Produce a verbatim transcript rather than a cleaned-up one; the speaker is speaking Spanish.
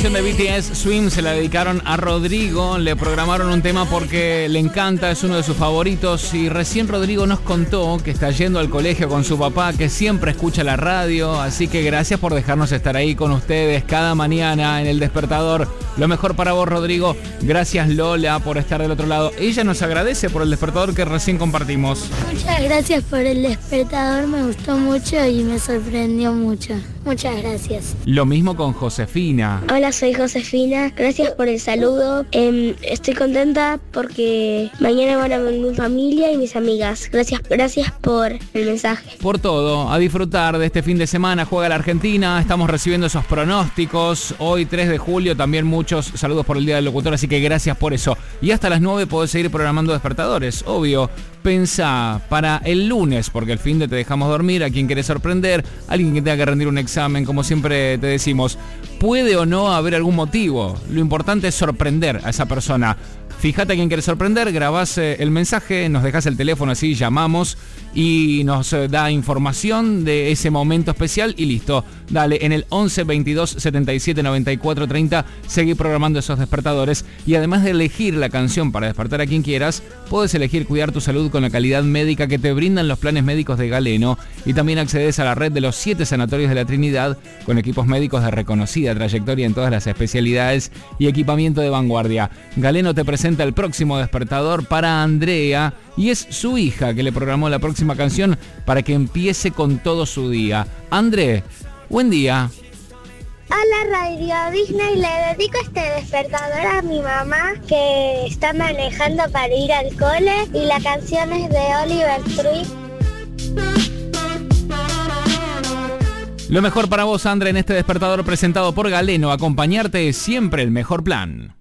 canción de B T S, Swim, se la dedicaron a Rodrigo. Le programaron un tema porque le encanta, es uno de sus favoritos. Y recién Rodrigo nos contó que está yendo al colegio con su papá, que siempre escucha la radio. Así que gracias por dejarnos estar ahí con ustedes cada mañana en El Despertador. Lo mejor para vos, Rodrigo. Gracias, Lola, por estar del otro lado. Ella nos agradece por el despertador que recién compartimos. Muchas gracias por el despertador, me gustó mucho y me sorprendió mucho. Muchas gracias. Lo mismo con Josefina. Hola, soy Josefina. Gracias por el saludo. Eh, estoy contenta porque mañana van a ver mi familia y mis amigas. Gracias, gracias por el mensaje. Por todo, a disfrutar de este fin de semana. Juega la Argentina, estamos recibiendo esos pronósticos. Hoy tres de julio, también muchos saludos por el Día del Locutor, así que gracias por eso. Y hasta las nueve podés seguir programando despertadores, obvio. Pensá para el lunes, porque el fin de te dejamos dormir, a quien querés sorprender, a alguien que tenga que rendir un examen, como siempre te decimos. Puede o no haber algún motivo, lo importante es sorprender a esa persona. Fíjate a quién querés sorprender, grabás eh, el mensaje, nos dejás el teléfono, así llamamos y nos eh, da información de ese momento especial y listo. Dale, en el once veintidós setenta y siete noventa y cuatro treinta seguí programando esos despertadores. Y además de elegir la canción para despertar a quien quieras, puedes elegir cuidar tu salud con la calidad médica que te brindan los planes médicos de Galeno. Y también accedes a la red de los siete sanatorios de la Trinidad con equipos médicos de reconocida trayectoria en todas las especialidades y equipamiento de vanguardia. Galeno te presenta el próximo despertador para Andrea y es su hija que le programó la próxima canción para que empiece con todo su día. André, buen día. Hola Radio Disney, le dedico este despertador a mi mamá que está manejando para ir al cole y la canción es de Oliver Tree. Lo mejor para vos, André, en este despertador presentado por Galeno. Acompañarte es siempre el mejor plan.